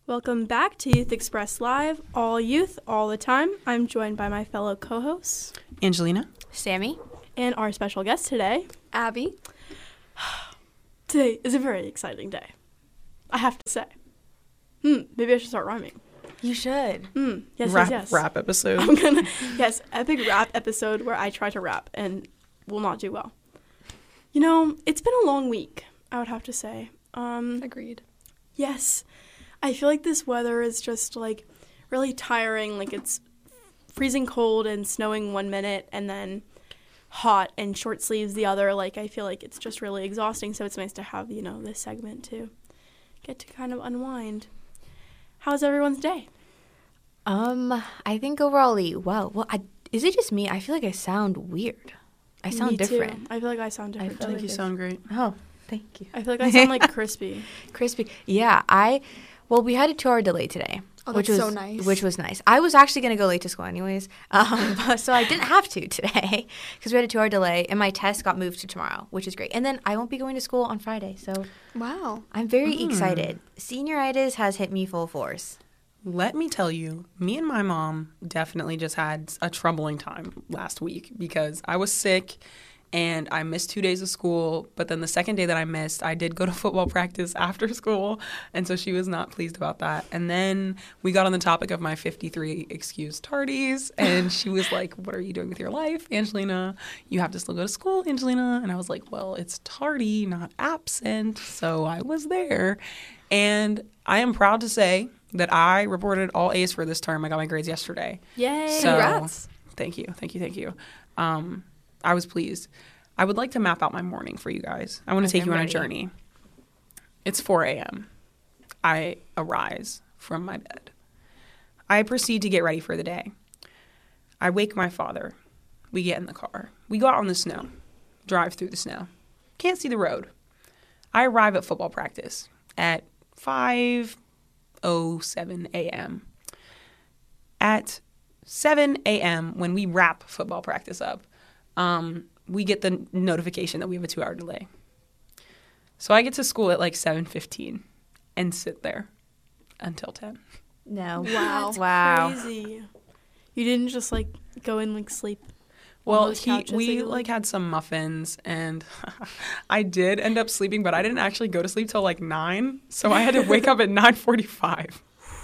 Welcome back to Youth Express Live, all youth, all the time. I'm joined by my fellow co-hosts, Angelina, Sammy, and our special guest today, Abby. Today is a very exciting day, I have to say. Maybe I should start rhyming. You should. Yes. rap episode. Yes, epic rap episode where I try to rap and will not do well. You know, it's been a long week, I would have to say. Agreed. Yes. I feel like this weather is just, like, really tiring. Like, it's freezing cold and snowing 1 minute and then hot and short sleeves the other. Like, I feel like it's just really exhausting. So it's nice to have, you know, this segment to get to kind of unwind. How's everyone's day? I think overall, is it just me? I feel like I sound weird. I sound Me different. Too. I feel like I sound different, I think you sound great. Oh, thank you. I feel like I sound, like, crispy. Crispy. Yeah, we had a 2-hour delay today. Which was so nice. Which was nice. I was actually going to go late to school anyways, so I didn't have to today because we had a 2-hour delay, and my test got moved to tomorrow, which is great. And then I won't be going to school on Friday, so Wow. I'm very excited. Senioritis has hit me full force. Let me tell you, me and my mom definitely just had a troubling time last week because I was sick and I missed 2 days of school. But then the second day that I missed, I did go to football practice after school. And so she was not pleased about that. And then we got on the topic of my 53 excused tardies. And she was like, what are you doing with your life, Angelina? You have to still go to school, Angelina. And I was like, well, it's tardy, not absent. So I was there. And I am proud to say that I reported all A's for this term. I got my grades yesterday. Yay. So, Congrats. Thank you. I was pleased. I would like to map out my morning for you guys. I want to take you on a journey. It's 4 a.m. I arise from my bed. I proceed to get ready for the day. I wake my father. We get in the car. We go out on the snow, drive through the snow. Can't see the road. I arrive at football practice at 5:07 a.m. At 7 a.m., when we wrap football practice up, we get the notification that we have a 2-hour delay. So I get to school at like 7:15 and sit there until 10. No. Wow. Wow. Crazy. You didn't just, like, go and, like, sleep? Well, We like had some muffins, and I did end up sleeping, but I didn't actually go to sleep till like 9, so I had to wake up at 9:45.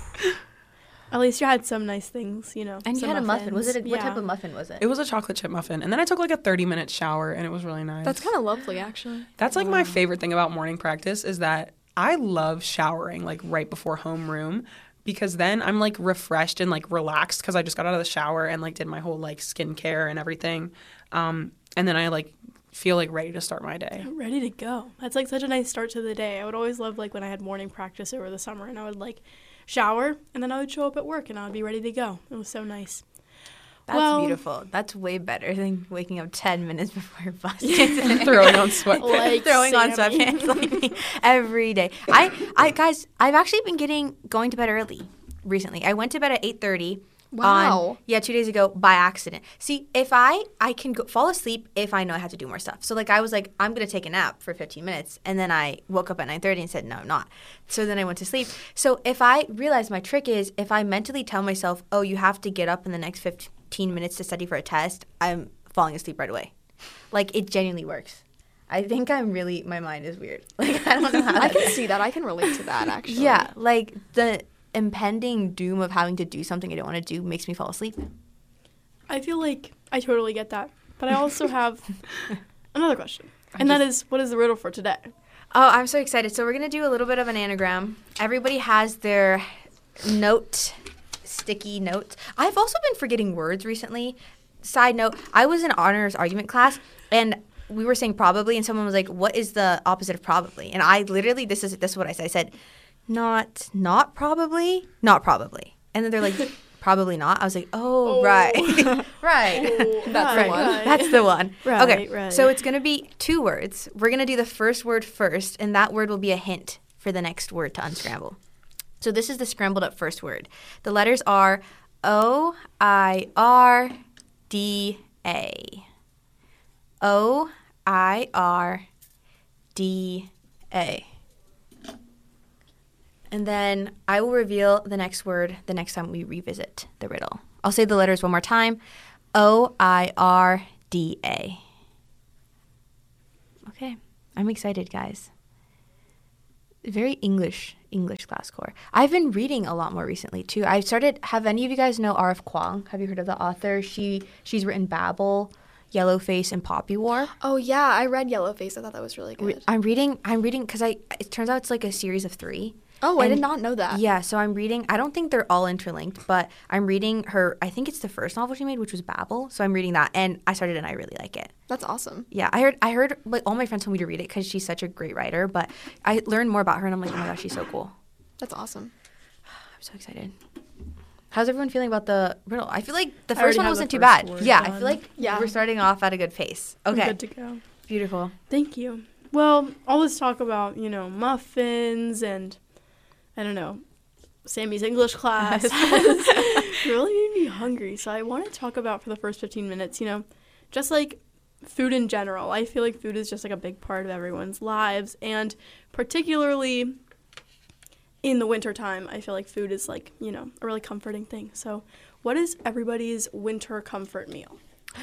At least you had some nice things, you know. And you some had a muffin. muffins. Was it what Yeah. type of muffin was it? It was a chocolate chip muffin, and then I took like a 30-minute shower, and it was really nice. That's kind of lovely, actually. That's like my favorite thing about morning practice is that I love showering like right before homeroom because then I'm like refreshed and like relaxed because I just got out of the shower and like did my whole like skincare and everything. And then I like feel like ready to start my day. Ready to go. That's like such a nice start to the day. I would always love like when I had morning practice over the summer and I would like shower and then I would show up at work and I would be ready to go. It was so nice. That's beautiful. That's way better than waking up 10 minutes before your bus gets in. Throwing on sweatpants. Like Throwing on Sammy. sweatpants like me every day. Guys, I've actually been going to bed early recently. I went to bed at 8:30. Wow. 2 days ago by accident. See, if I can fall asleep if I know I have to do more stuff. So, like, I was like, I'm going to take a nap for 15 minutes. And then I woke up at 9:30 and said, no, I'm not. So then I went to sleep. So if I realize my trick is if I mentally tell myself, oh, you have to get up in the next 15 minutes to study for a test, I'm falling asleep right away. Like, it genuinely works. I think my mind is weird. Like, I don't know how I can see that. I can relate to that, actually. Yeah, like, the impending doom of having to do something I don't want to do makes me fall asleep. I feel like I totally get that. But I also have another question. And that is, what is the riddle for today? Oh, I'm so excited. So we're going to do a little bit of an anagram. Everybody has their sticky notes. I've also been forgetting words recently. Side note, I was in honors argument class, and we were saying probably, and someone was like, what is the opposite of probably? And I literally, this is what I said. I said, not probably, not probably. And then they're like, probably not. I was like, right. Right. That's the one. That's the one. Right, okay, right. so it's going to be 2 words. We're going to do the first word first, and that word will be a hint for the next word to unscramble. So this is the scrambled up first word. The letters are O-I-R-D-A. O-I-R-D-A. And then I will reveal the next word the next time we revisit the riddle. I'll say the letters one more time. OIRDA. Okay. I'm excited, guys. Very English class core. I've been reading a lot more recently, too. Have any of you guys know R.F. Kuang? Have you heard of the author? She's written Babel, Yellowface, and Poppy War. Oh yeah, I read Yellowface. I thought that was really good. I'm reading because it turns out it's like a series of 3. Oh, I And- did not know that. Yeah, so I'm reading. I don't think they're all interlinked, but I'm reading her. I think it's the first novel she made, which was Babel. So I'm reading that, and I started, and I really like it. That's awesome. Yeah, I heard like all my friends told me to read it because she's such a great writer. But I learned more about her, and I'm like, oh my gosh, she's so cool. That's awesome. I'm so excited. How's everyone feeling about the riddle? I feel like the I already first one have wasn't the too first bad. word Yeah, I done. feel like Yeah. we're starting off at a good pace. I'm Okay, good to go. beautiful. Thank you. Well, all this talk about, muffins and, I don't know, Sammy's English class really made me hungry. So I want to talk about for the first 15 minutes, just like food in general. I feel like food is just like a big part of everyone's lives. And particularly in the wintertime, I feel like food is like, a really comforting thing. So what is everybody's winter comfort meal?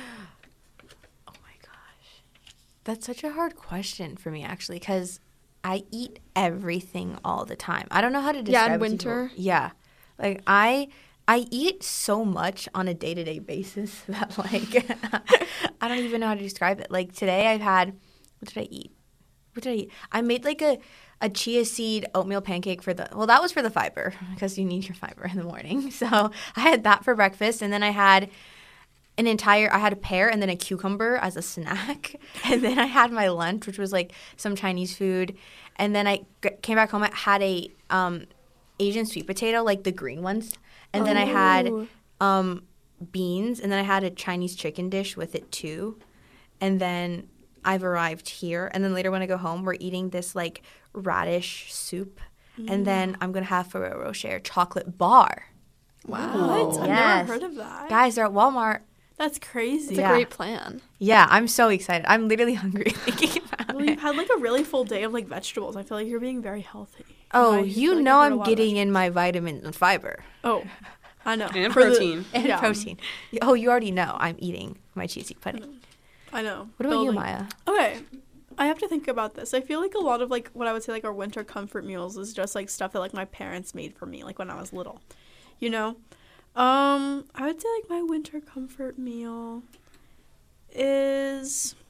Oh my gosh. That's such a hard question for me, actually, because I eat everything all the time. I don't know how to describe Yeah, in it to winter. people. Yeah. Like, I eat so much on a day-to-day basis that, like, I don't even know how to describe it. Like, today I've had – what did I eat? I made, like, a chia seed oatmeal pancake that was for the fiber because you need your fiber in the morning. So I had that for breakfast, and then I had – I had a pear and then a cucumber as a snack. And then I had my lunch, which was like some Chinese food. And then I came back home. I had a Asian sweet potato, like the green ones. And then I had beans. And then I had a Chinese chicken dish with it too. And then I've arrived here. And then later when I go home, we're eating this like radish soup. And then I'm going to have Ferrero Rocher chocolate bar. Wow. What? I've Yes. never heard of that. Guys, they're at Walmart. That's crazy. It's Yeah. a great plan. Yeah, I'm so excited. I'm literally hungry thinking about Well, it. you've had like a really full day of like vegetables. I feel like you're being very healthy. Oh, I you feel like know I've heard a I'm lot of getting in my vitamins and fiber Oh, I know. And For the- protein. and Yeah. protein. Oh, you already know I'm eating my cheesy pudding. I know. What about you, Building. Maya? Okay. I have to think about this. I feel like a lot of like what I would say like our winter comfort meals is just like stuff that like my parents made for me like when I was little. I would say like my winter comfort meal is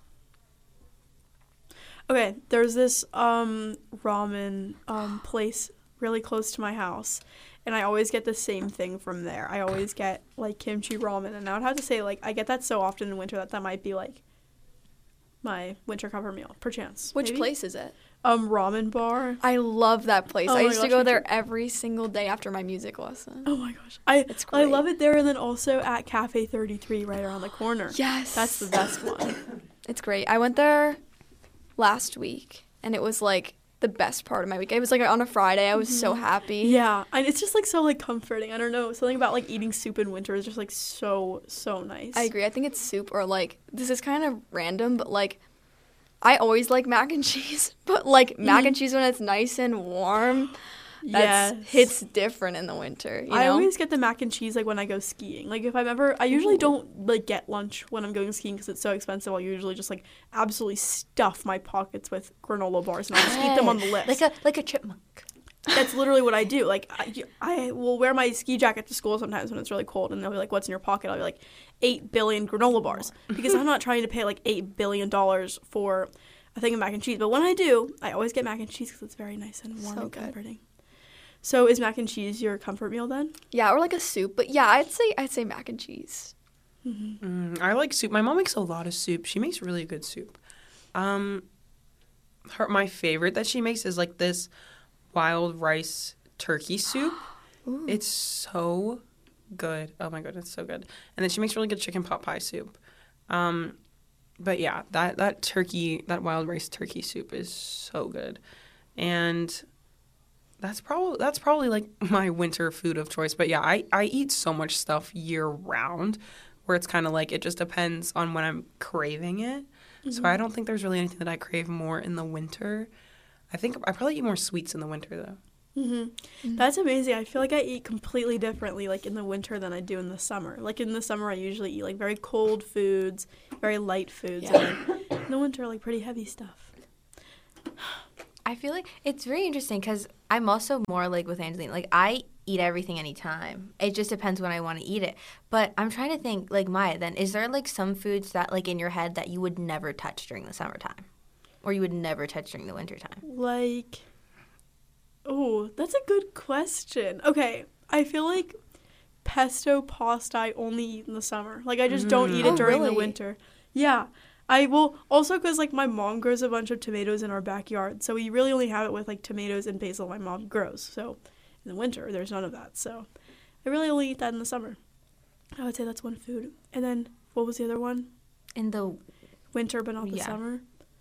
okay, there's this ramen place really close to my house, and I always get the same thing from there. I always get like kimchi ramen, and I would have to say like I get that so often in winter that might be like my winter comfort meal, perchance. Which maybe? place is it? Ramen bar. I love that place. Oh I my used to gosh, go me there too. every single day after my music lesson. Oh my gosh, It's I great. love it there, and then also at Cafe 33 right around the corner. Yes. That's the best one. It's great. I went there last week, and it was like the best part of my week. It was like on a Friday. I was so happy. Yeah, and it's just like so like comforting. I don't know, something about like eating soup in winter is just like so nice. I agree. I think it's soup or like, this is kind of random, but like, I always like mac and cheese, but like mac and cheese when it's nice and warm, Yes. hits different in the winter. You know? I always get the mac and cheese like when I go skiing. Like if I usually don't like get lunch when I'm going skiing because it's so expensive. I'll usually just like absolutely stuff my pockets with granola bars and I'll just eat them on the list. Like a chipmunk. That's literally what I do. Like I will wear my ski jacket to school sometimes when it's really cold, and they'll be like, "What's in your pocket?" I'll be like, 8 billion granola bars, because I'm not trying to pay like $8 billion for a thing of mac and cheese. But when I do, I always get mac and cheese because it's very nice and warm So and good. comforting. So is mac and cheese your comfort meal then? Yeah, or like a soup. But yeah, I'd say mac and cheese. I like soup. My mom makes a lot of soup. She makes really good soup. My favorite that she makes is like this wild rice turkey soup. It's so good. Oh my god, it's so good. And then she makes really good chicken pot pie soup. But yeah, that wild rice turkey soup is so good. And that's probably like my winter food of choice. But yeah, I eat so much stuff year round, where it's kind of like it just depends on when I'm craving it. So I don't think there's really anything that I crave more in the winter. I think I probably eat more sweets in the winter though. That's amazing. I feel like I eat completely differently, like in the winter than I do in the summer. Like in the summer, I usually eat like very cold foods, very light foods, and then in the winter, like pretty heavy stuff. I feel like it's very interesting because I'm also more like with Angelina. Like, I eat everything anytime. It just depends when I want to eat it. But I'm trying to think, like, Maya, then, is there, like, some foods that, like, in your head that you would never touch during the summertime? Or you would never touch during the wintertime? Like, oh, that's a good question. Okay, I feel like pesto pasta I only eat in the summer. Like, I just don't eat it Oh, during the really? winter. Yeah. I will also because like my mom grows a bunch of tomatoes in our backyard, so we really only have it with like tomatoes and basil my mom grows. So in the winter there's none of that. So I really only eat that in the summer. I would say that's one food. And then what was the other one? In the Winter, but not the Yeah. summer.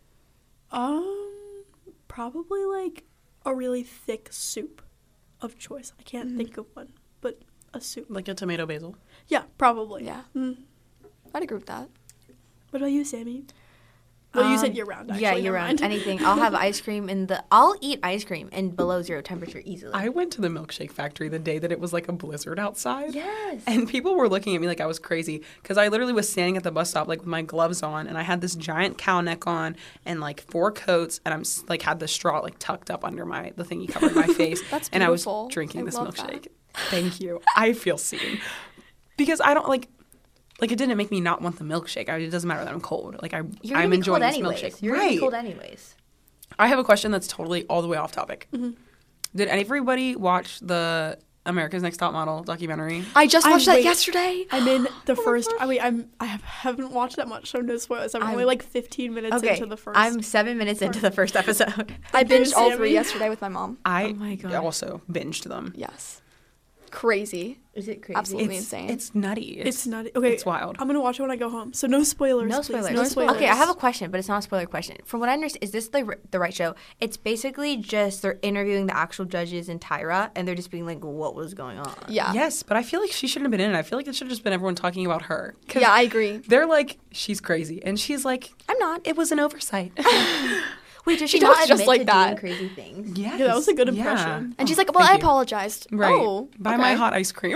Probably like a really thick soup of choice. I can't think of one, but a soup. Like a tomato basil. Yeah, probably. Yeah. Mm. I'd agree with that. What about you, Sammy? Well, you said year round. Actually, yeah, never year round. mind. Anything. I'll have ice cream I'll eat ice cream in below 0 temperature easily. I went to the milkshake factory the day that it was like a blizzard outside. Yes. And people were looking at me like I was crazy because I literally was standing at the bus stop like with my gloves on and I had this giant cow neck on and like 4 coats and I'm like had the straw like tucked up under the thing covering my face. That's and I was beautiful. drinking I this love that. milkshake. Thank you. I feel seen because I don't like it didn't make me not want the milkshake. It doesn't matter that I'm cold. Like You're gonna I'm be enjoying cold this anyways. milkshake. You're right. gonna be cold anyways. I have a question that's totally all the way off topic. Did everybody watch the America's Next Top Model documentary? I just watched that wait. yesterday. I'm in the first. I haven't watched that much, so no spoilers. I'm only like 15 minutes Okay, into the first. I'm 7 minutes into the first episode. I binged all Sammy. 3 yesterday with my mom. I Oh my God. also binged them. Yes. Crazy. Is it crazy? Absolutely insane. It's nutty. It's not okay. It's wild. I'm gonna watch it when I go home. So no spoilers. No please. spoilers. No spoilers. Okay, I have a question, but it's not a spoiler question. From what I understand, is this the right show? It's basically just they're interviewing the actual judges in Tyra, and they're just being like, what was going on? Yeah. Yes, but I feel like she shouldn't have been in it. I feel like it should have just been everyone talking about her. 'Cause Yeah, I agree. They're like, she's crazy. And she's like, I'm not. it was an oversight. Wait, does She she not talks admit just like to that. doing crazy things? Yes. Yeah, that was a good Yeah. impression. And she's like, well, I Thank you. apologized. Right. Oh, Buy okay. my hot ice cream.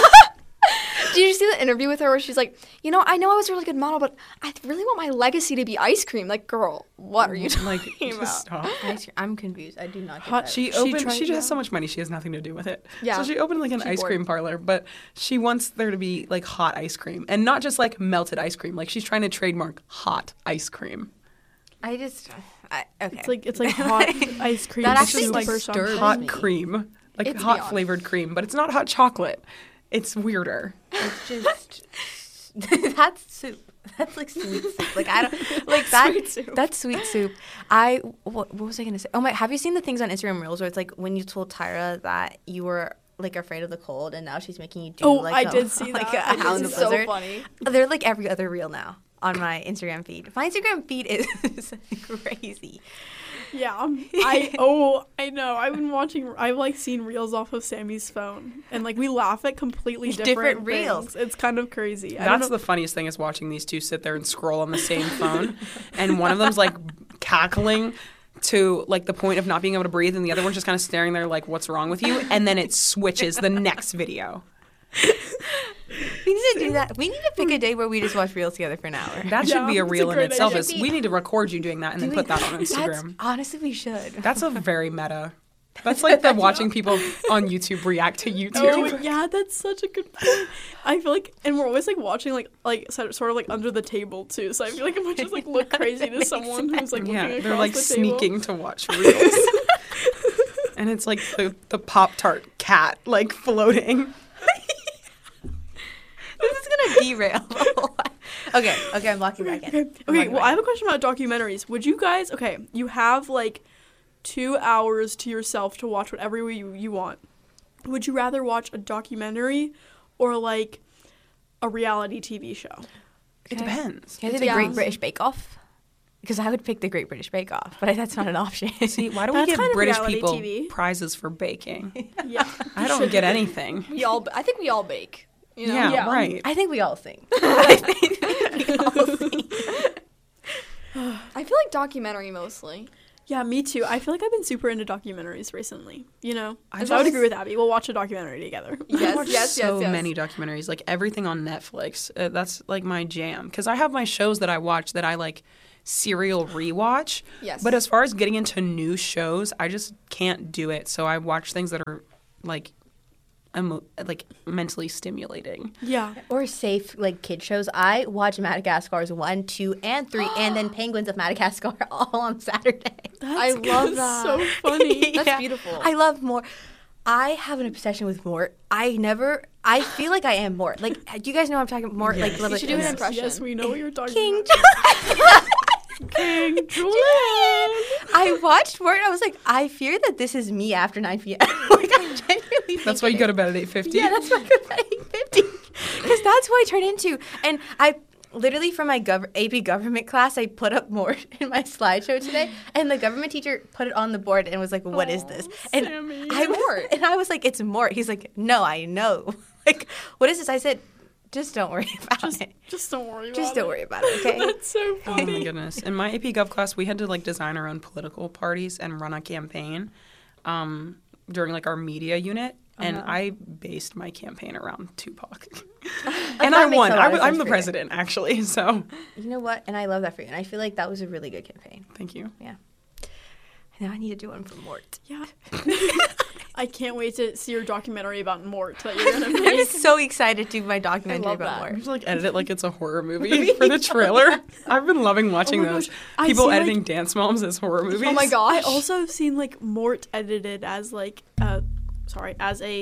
Did you see the interview with her where she's like, you know, I know I was a really good model, but I really want my legacy to be ice cream. Like, girl, what are you like, talking about? just stop. I'm confused. I do not get Hot- that. She tried- has so much money, she has nothing to do with it. Yeah. So she opened like an She's ice bored. cream parlor, but she wants there to be like hot ice cream and not just like melted ice cream. Like she's trying to trademark hot ice cream. okay. It's like hot ice cream. That actually soup like or stirs something. Hot me. cream. Like It's hot beyond. flavored cream, but it's not hot chocolate. It's weirder. It's just that's soup. That's like sweet soup. Like I don't like that. Sweet soup. That's sweet soup. What was I gonna say? Oh my! Have you seen the things on Instagram Reels where it's like when you told Tyra that you were like afraid of the cold and now she's making you do Oh, like I a, did see like that. a I did hound see of that. So blizzard. funny. They're like every other reel now on my Instagram feed. My Instagram feed is crazy. Yeah, I know. I've like seen reels off of Sammy's phone, and like we laugh at completely Different different reels. things. It's kind of crazy. I That's don't know. the funniest thing is watching these two sit there and scroll on the same phone, and one of them's like cackling to like the point of not being able to breathe, and the other one's just kind of staring there like, "What's wrong with you?" And then it switches the next video. We need to do that. We need to pick a day where we just watch reels together for an hour. That should Yeah, be a it's a reel in great itself. idea. We need to record you doing that and then put that on Instagram. Honestly, we should. That's a very meta. That's like the watching people on YouTube react to YouTube. Oh yeah, that's such a good point. I feel like, and we're always like watching like sort of like under the table too. So I feel like it might just like look crazy to someone who's like looking Yeah, across they're like the table. sneaking to watch reels. And it's like the Pop-Tart cat like floating. This is gonna derail. Okay, I'm locking back in. Okay, well, I have a question about documentaries. Would you guys, you have like 2 hours to yourself to watch whatever you want. Would you rather watch a documentary or like a reality TV show? It depends. Can I say the Great British Bake Off? Because I would pick the Great British Bake Off, but that's not an option. See, why do we That's give kind of British reality people TV. prizes for baking? Yeah. I don't get anything. I think we all bake. You know? Yeah, Yeah. right. I think we all sing. I think we all sing. I feel like documentary mostly. Yeah, me too. I feel like I've been super into documentaries recently. You know, I so I would just- agree with Abby. We'll watch a documentary together. Yes, watch yes, so yes. many documentaries, like everything on Netflix. That's like my jam because I have my shows that I watch that I like serial rewatch. Yes. But as far as getting into new shows, I just can't do it. So I watch things that are like mentally stimulating. Yeah. Or safe like kid shows. I watch Madagascar's 1, 2, and 3, and then Penguins of Madagascar all on Saturday. I love that. So funny. That's beautiful. I love Mort. I have an obsession with Mort. I feel like I am Mort. Like, do you guys know what I'm talking about? Mort, like, Yes. You should do an impression. Yes, we know what you're talking King about. King Julian. I watched Mort and I was like, I fear that this is me after 9 p.m. Like, I genuinely think That's why you it go is. to bed at 8:50. Yeah, that's why I go to bed at 8:50. Because that's who I turn into. And I literally, for my AP government class, I put up Mort in my slideshow today. And the government teacher put it on the board and was like, what is this? And Sammy. I was like, it's Mort. He's like, no, I know. Like, what is this? I said, just don't worry about it. Just don't worry about Just it. don't worry about it, okay? That's so Oh funny. my goodness. In my AP Gov class, we had to like design our own political parties and run a campaign during like our media unit. And I based my campaign around Tupac. And I That makes won. a lot of I'm sense the for you. president, actually. So You know what? And I love that for you. And I feel like that was a really good campaign. thank you. Yeah. Now I need to do one for Mort. Yeah. I can't wait to see your documentary about Mort that you're gonna I'm make. so excited to do my documentary love about that. I Mort. just like edit it like it's a horror movie for the trailer. I've been loving watching Oh my those. gosh. I People see, like- editing Dance Moms as horror movies. Oh my gosh. I also have seen like Mort edited as like as a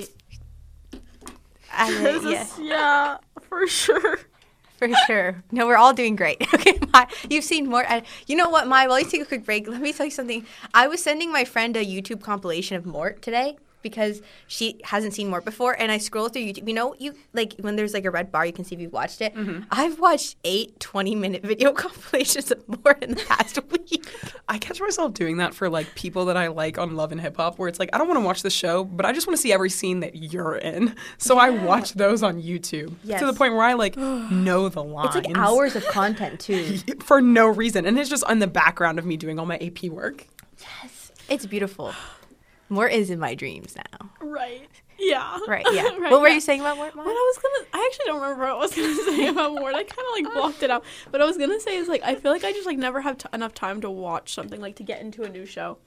Yes, yeah, for sure. for sure. No, we're all doing great. Okay, you've seen Mort. You know what, Mai? While you take a quick break, let me tell you something. I was sending my friend a YouTube compilation of Mort today because she hasn't seen Mort before, and I scroll through YouTube. You know, you like when there's like a red bar, you can see if you've watched it. I've watched 8 20-minute video compilations of Mort in the past week. I catch myself doing that for like people that I like on Love and Hip Hop, where it's like I don't want to watch the show, but I just want to see every scene that you're in. So I watch those on YouTube Yes. to the point where I like know the lines. It's like hours of content too. for no reason, and it's just on the background of me doing all my AP work. It's beautiful. Mort is in my dreams now. Right. Yeah. Right, yeah. Right, What were yeah. you saying about Mort, Mai? What I actually don't remember what I was gonna say about Mort. I kind of like blocked it out. But I was gonna say is like I feel like I just like never have enough time to watch something like to get into a new show.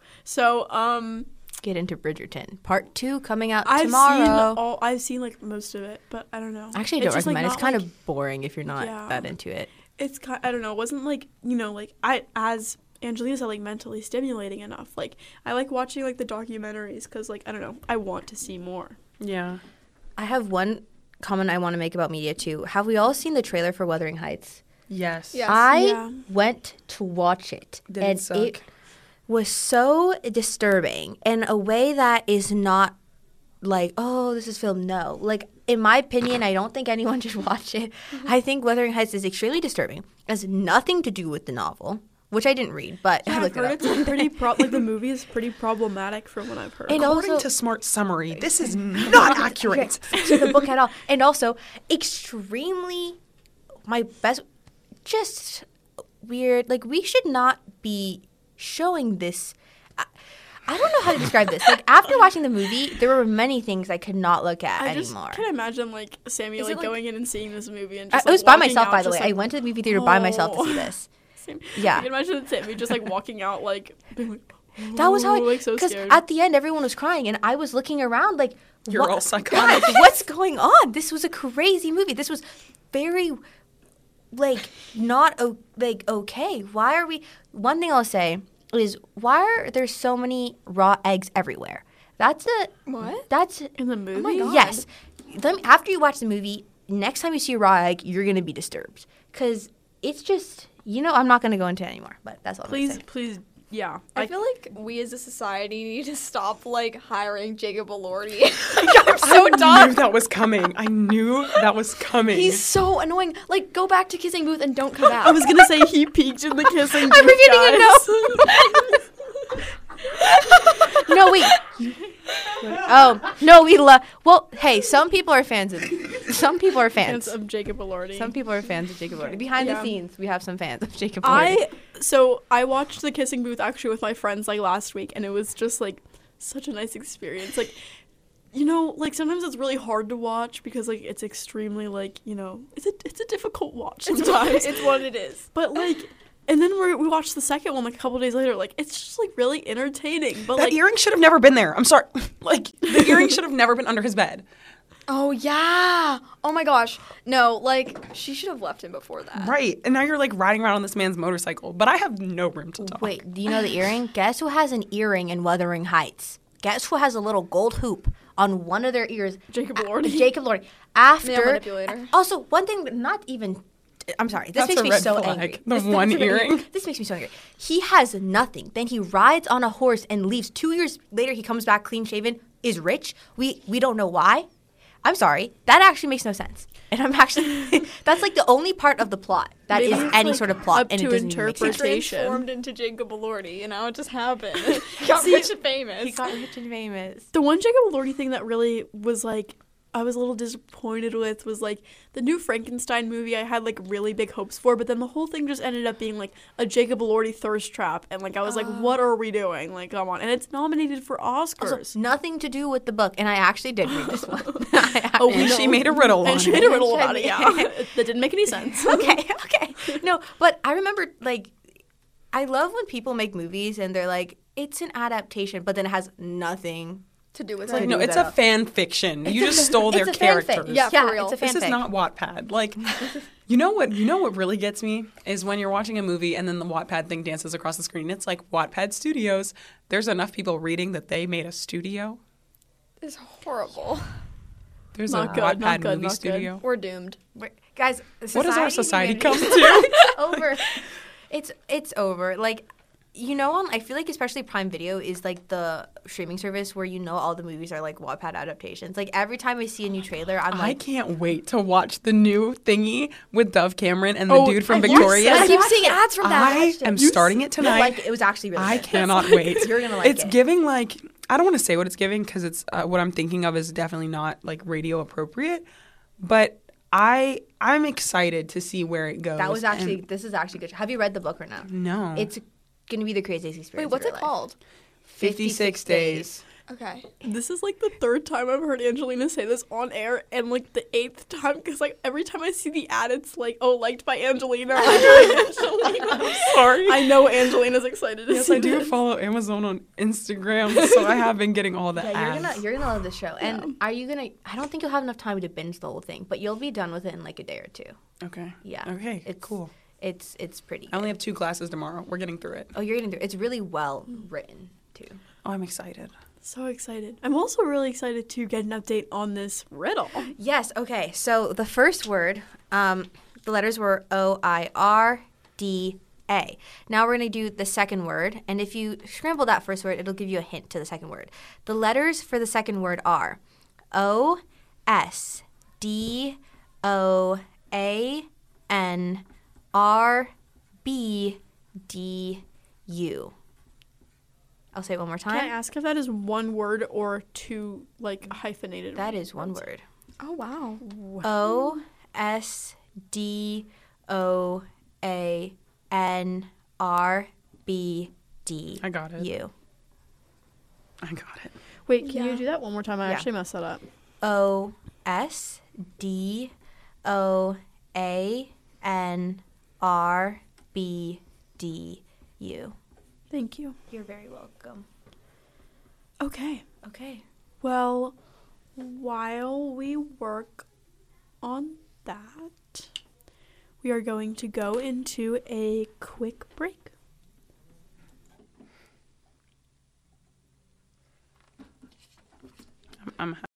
So Get into Bridgerton. Part 2 coming out I've tomorrow. I've seen like most of it, but I don't know. Actually, I don't just, like, recommend it. It's not, kind like- of boring if you're not Yeah. that into it. It's kind. I don't know. It wasn't like like as Angelina said, like mentally stimulating enough. Like I like watching like the documentaries because like I don't know. I want to see more. Yeah. I have one comment I want to make about media too. Have we all seen the trailer for Wuthering Heights? Yes. Yes. I Yeah. went to watch it, Did it and suck? it was so disturbing in a way that is not like, oh, this is film. No, like in my opinion, I don't think anyone should watch it. I think Wuthering Heights is extremely disturbing. It has nothing to do with the novel, which I didn't read, but I I've looked it heard up. it's like pretty like the movie is pretty problematic from what I've heard. And According also- to Smart Summary, this is not accurate. to the book at all. And also, extremely, my best, just weird. Like, we should not be showing this. I don't know how to describe this. Like, after watching the movie, there were many things I could not look at I just anymore. can imagine like Sammy Is it, like like- going in and seeing this movie and I just it was like, by walking myself, out by the way. just, I like, went to the movie theater by myself to Oh. see this. Same. Yeah. I can imagine Sammy just like walking out like being like That was how I, like so because scared. at the end, everyone was crying, and I was looking around like, You're what, all psychotic. guys, what's going on? This was a crazy movie. This was very, like, not okay. Why are we? One thing I'll say is, why are there so many raw eggs everywhere? That's What? That's in the movie. my God. yes. After you watch the movie, next time you see a raw egg, you're gonna be disturbed because it's just, I'm not gonna go into it anymore. But that's all. I'm gonna say. Please, yeah. I feel like we as a society need to stop like hiring Jacob Elordi. I'm so I knew that was coming. I knew that was coming. He's so annoying. Like, go back to Kissing Booth and don't come out. I was gonna say he peaked in the kissing. I'm beginning No, wait. Oh no, we love. Well, hey, some people are fans of Some people are fans. Fans of Jacob Elordi. Some people are fans of Jacob Elordi. Behind the Yeah. scenes, we have some fans of Jacob Elordi. I watched The Kissing Booth actually with my friends like last week, and it was just like such a nice experience. Like, you know, like sometimes it's really hard to watch because like it's extremely like, you know, it's a difficult watch sometimes. It's what it is. But like, and then we watched the second one like a couple days later. Like, it's just like really entertaining. But That like, earring should have never been there. I'm sorry. Like, the earring should have never been under his bed. Oh yeah. Oh my gosh. No, like she should have left him before that. Right. And now you're like riding around on this man's motorcycle. But I have no room to talk. Wait, do you know the earring? Guess who has an earring in Wuthering Heights? Guess who has a little gold hoop on one of their ears? Jacob Elordi. Jacob Elordi. After. Male manipulator. Also, one thing, not even. I'm sorry. This That's makes a me red so flag. angry. The This- one that's earring. This makes me so angry. He has nothing. Then he rides on a horse and leaves. 2 years later, he comes back clean shaven. Is rich. We don't know why. I'm sorry. That actually makes no sense. And I'm actually that's like the only part of the plot that Maybe is it's, any like, sort of plot, up and it to doesn't even make sense. interpretation. Transformed into Jacob Elordi, you know, it just happened. Got rich and famous. He got rich and famous. The one Jacob Elordi thing that really was like I was a little disappointed with was like the new Frankenstein movie. I had like really big hopes for, but then the whole thing just ended up being like a Jacob Elordi thirst trap, and like I was like, what are we doing? Like, come on! And it's nominated for Oscars. Also, nothing to do with the book, and I actually did read this one. Oh, And she made a riddle on and she it. made a riddle And about it. she- Yeah, that didn't make any sense. okay. No, but I remember, like, I love when people make movies and they're like, it's an adaptation, but then it has nothing. to do with Like, it. No, do it's that. a fan fiction. You just stole their It's a fanfic. characters. Yeah, for real. It's a This is fanfic. not Wattpad. Like, you know what really gets me is when you're watching a movie and then the Wattpad thing dances across the screen. It's like Wattpad Studios. There's enough people reading that they made a studio. It's horrible. There's Not a good, Wattpad not good, movie not good. studio. We're doomed. Guys, What does our society even- come to? over. It's over. Like, you know, I feel like especially Prime Video is like the streaming service where you know all the movies are like Wattpad adaptations. Like every time I see a new trailer, I'm I like, can't wait to watch the new thingy with Dove Cameron and the Oh, dude from yes, Victoria. I I keep watched seeing it. ads from that. I am starting it you'll tonight. like it. It was actually really I good. cannot wait. You're gonna like it's it. giving like I don't want to say what it's giving because it's what I'm thinking of is definitely not like radio appropriate, but I'm excited to see where it goes. That was actually and this is actually good. Have you read the book or no? no. It's gonna be the craziest experience. Wait, what's of it your life. called? 56 days. Okay. This is like the third time I've heard Angelina say this on air, and like the eighth time because like every time I see the ad, it's like, oh, liked by Angelina. I'm Sorry. I know Angelina's excited to Yes, see I do this. follow Amazon on Instagram, so I have been getting all the Yeah, ads. you're gonna love this show. And are you gonna? I don't think you'll have enough time to binge the whole thing, but you'll be done with it in like a day or two. Okay. Yeah. Okay. It's cool. It's pretty. I only have 2 classes tomorrow. We're getting through it. Oh, you're gonna do. It's really well written too. Oh, I'm excited. So excited. I'm also really excited to get an update on this riddle. Yes. Okay. So the first word, the letters were O-I-R-D-A. Now we're gonna do the second word, and if you scramble that first word, it'll give you a hint to the second word. The letters for the second word are O-S-D-O-A-N-R-B-D-U. I'll say it one more Can I time. ask if that is one word or two like hyphenated? That is one word. Oh wow. O-S-D-O-A-N-R-B-D-U. I got it. I got it. Wait, can Yeah. you do that one more time? I Yeah. actually messed that up. O-S-D-O-A-N-R-B-D-U. Thank you. You're very welcome. Okay. Okay. Well, while we work on that, we are going to go into a quick break. I'm